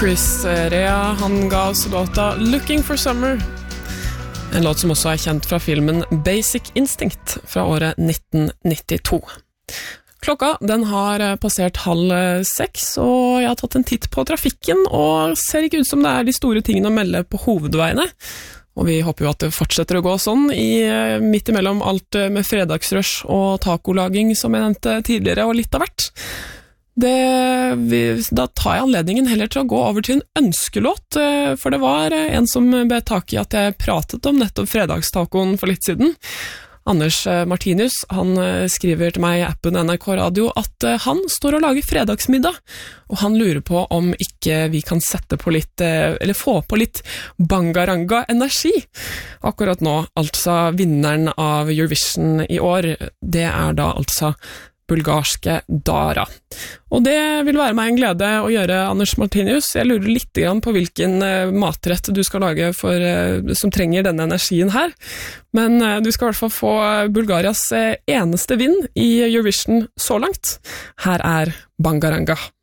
Chris Rea, han ga oss låta Looking for Summer. En låt som også kjent fra filmen Basic Instinct fra året 1992. Klokka, den har passert 5:30, og jeg har tatt en titt på trafikken, og ser ikke ut som det de store tingene å melde på hovedveiene. Og vi håper jo at det fortsetter å gå sånn, midt imellom alt med fredagsrush og tacolaging, som jeg nevnte tidligere, og litt av hvert. Da tar jeg anledningen heller til å gå over til en ønskelåt, for det var en som bet tak I at jeg pratet om nettopp fredagstacoen for litt siden. Anders Martinius, han skriver til meg I appen NRK Radio at han står og lager fredagsmiddag, og han lurer på om ikke vi kan sette på litt, eller få på litt bangaranga-energi. Akkurat nå, altså vinneren av Eurovision I år, det da altså bulgarske Dara. Og det vil være meg en glede å gjøre, Anders Martinius. Jeg lurer litt grann på hvilken matrett du skal lage som trenger denne energien her. Men du skal I hvert fall få Bulgarias eneste vinn I Eurovision så langt. Her Bangaranga.